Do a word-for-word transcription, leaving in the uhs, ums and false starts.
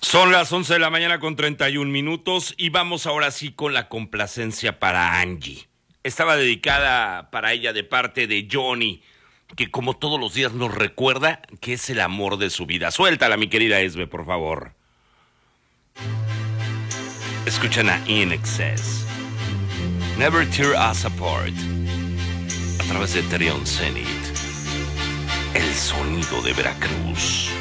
Son las once de la mañana con treinta y un minutos y vamos ahora sí con la complacencia para Angie. Estaba dedicada para ella de parte de Johnny, que como todos los días nos recuerda que es el amor de su vida. Suéltala, mi querida Esbe, por favor. Escuchan a In Excess. Never Tear Us Apart. A través de Terion Zenith. El sonido de Veracruz.